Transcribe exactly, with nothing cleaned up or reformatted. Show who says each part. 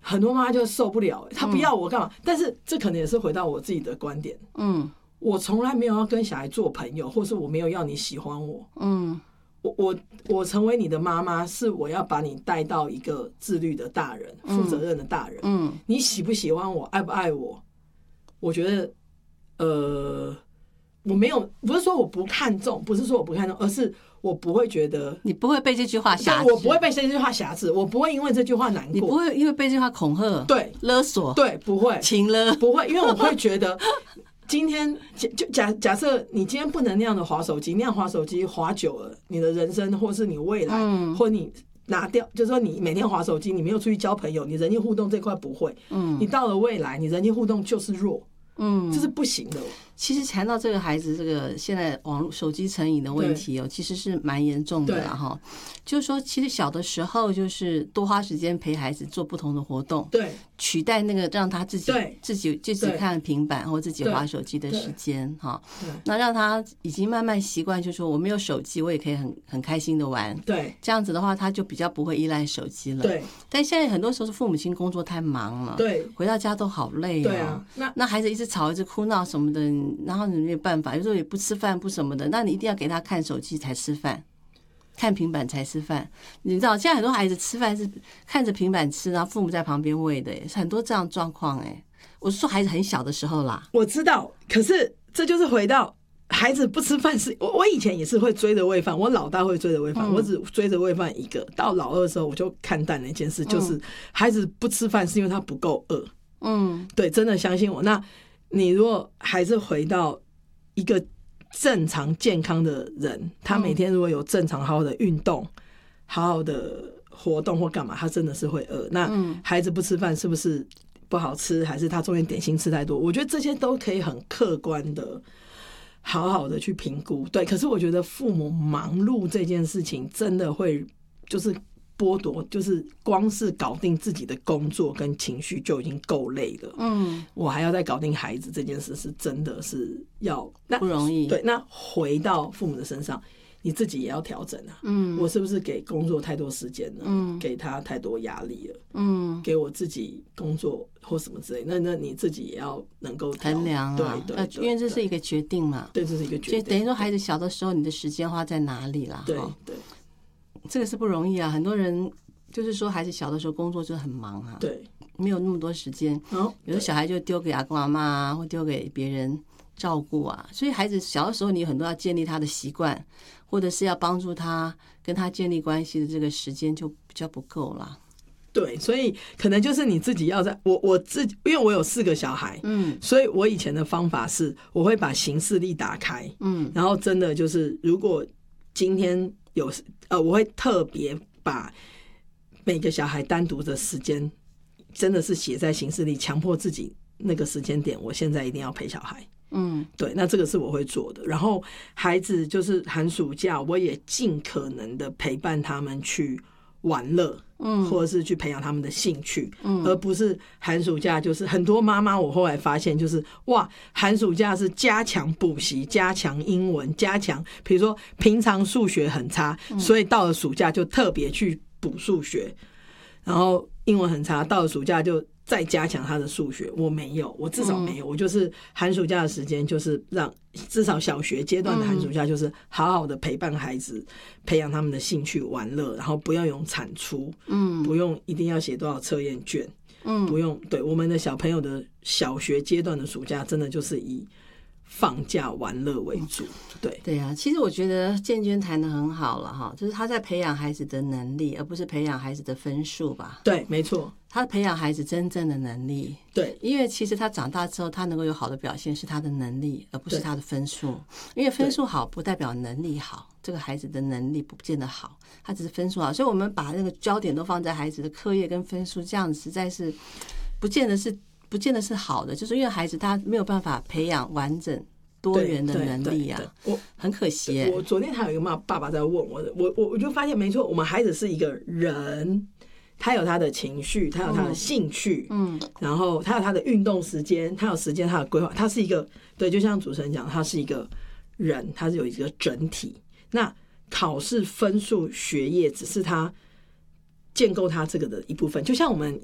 Speaker 1: 很多妈妈就受不了，她不要我干嘛？嗯、但是这可能也是回到我自己的观点，嗯，我从来没有要跟小孩做朋友，或是我没有要你喜欢我，嗯，我我我成为你的妈妈，是我要把你带到一个自律的大人、负责任的大人，嗯，你喜不喜欢我，爱不爱我？我觉得，呃，我没有，不是说我不看重，不是说我不看重，而是。我不会觉得
Speaker 2: 你不会被这句话辖制，
Speaker 1: 我不会被这句话辖制，我不会因为这句话难过，
Speaker 2: 你不会因为被这句话恐吓，
Speaker 1: 对，
Speaker 2: 勒索，
Speaker 1: 对，不会，
Speaker 2: 情勒，
Speaker 1: 不会，因为我会觉得今天就假假设你今天不能那样的滑手机，那样滑手机滑久了，你的人生或是你未来，嗯、或你拿掉，就是说你每天滑手机，你没有出去交朋友，你人际互动这块不会，嗯，你到了未来，你人际互动就是弱。嗯，这是不行的。
Speaker 2: 其实谈到这个孩子，这个现在网络手机成瘾的问题哦，其实是蛮严重的啦哈。就是说，其实小的时候就是多花时间陪孩子做不同的活动，
Speaker 1: 对，
Speaker 2: 取代那个让他自己自己自己看平板或自己滑手机的时间哈。那让他已经慢慢习惯，就是说我没有手机，我也可以很很开心的玩。
Speaker 1: 对，
Speaker 2: 这样子的话，他就比较不会依赖手机了。
Speaker 1: 对，
Speaker 2: 但现在很多时候是父母亲工作太忙了，
Speaker 1: 对，
Speaker 2: 回到家都好累
Speaker 1: 对啊。
Speaker 2: 那那孩子一直吵一直哭闹什么的，然后你没有办法，有时候也不吃饭不什么的，那你一定要给他看手机才吃饭，看平板才吃饭。你知道现在很多孩子吃饭是看着平板吃，然后父母在旁边喂的，很多这样状况哎。我是说孩子很小的时候啦，
Speaker 1: 我知道，可是这就是回到孩子不吃饭是，我我以前也是会追着喂饭，我老大会追着喂饭，嗯、我只追着喂饭一个。到老二的时候，我就看淡了一件事，嗯、就是孩子不吃饭是因为他不够饿。嗯，对，真的相信我。那你如果还是回到一个正常健康的人，他每天如果有正常好好的运动、好好的活动或干嘛，他真的是会饿。那孩子不吃饭是不是不好吃，还是他中间点心吃太多？我觉得这些都可以很客观的、好好的去评估。对，可是我觉得父母忙碌这件事情真的会就是剥夺，就是光是搞定自己的工作跟情绪就已经够累了。嗯，我还要再搞定孩子这件事，是真的是要
Speaker 2: 不容易。
Speaker 1: 对，那回到父母的身上，你自己也要调整啊。嗯，我是不是给工作太多时间了？嗯，给他太多压力了？嗯，给我自己工作或什么之类，那那你自己也要能够
Speaker 2: 衡量啊。
Speaker 1: 对对对，
Speaker 2: 因为这是一个决定嘛。
Speaker 1: 对，这是一个决定。
Speaker 2: 就等于说，孩子小的时候，你的时间花在哪里啦？
Speaker 1: 对对。
Speaker 2: 这个是不容易啊，很多人就是说孩子小的时候工作就很忙啊，
Speaker 1: 对，
Speaker 2: 没有那么多时间。哦，有的小孩就丢给阿公阿嬷啊，或丢给别人照顾啊，所以孩子小的时候你有很多要建立他的习惯，或者是要帮助他跟他建立关系的这个时间就比较不够啦。
Speaker 1: 对，所以可能就是你自己要在我我自己，因为我有四个小孩，嗯，所以我以前的方法是，我会把行事历打开，嗯，然后真的就是如果今天有呃，我会特别把每个小孩单独的时间真的是写在行事历，强迫自己那个时间点，我现在一定要陪小孩。嗯，对，那这个是我会做的。然后孩子就是寒暑假，我也尽可能的陪伴他们去玩乐，嗯，或者是去培养他们的兴趣，嗯，而不是寒暑假就是很多妈妈，我后来发现就是哇，寒暑假是加强补习、加强英文、加强，比如说平常数学很差，所以到了暑假就特别去补数学，然后英文很差，到了暑假就再加强他的数学。我没有，我至少没有，我就是寒暑假的时间就是让至少小学阶段的寒暑假就是好好的陪伴孩子，培养他们的兴趣玩乐，然后不要用产出，嗯，不用一定要写多少测验卷，嗯，不用。对，我们的小朋友的小学阶段的暑假真的就是以放假玩乐为主。对
Speaker 2: 对啊，其实我觉得建娟谈得很好了哈，就是他在培养孩子的能力，而不是培养孩子的分数吧。
Speaker 1: 对，没错，
Speaker 2: 他培养孩子真正的能力。
Speaker 1: 对，
Speaker 2: 因为其实他长大之后，他能够有好的表现是他的能力，而不是他的分数。因为分数好不代表能力好，这个孩子的能力不见得好，他只是分数好。所以我们把那个焦点都放在孩子的课业跟分数，这样子实在是不见得是不见得是好的，就是因为孩子他没有办法培养完整多元的能力啊，我很可惜、欸。
Speaker 1: 我昨天还有一个妈爸爸在问我，我我我就发现没错，我们孩子是一个人，他有他的情绪，他有他的兴趣，嗯，然后他有他的运动时间，他有时间，他的规划，他是一个对，就像主持人讲，他是一个人，他是有一个整体。那考试分数、学业只是他建构他这个的一部分，就像我们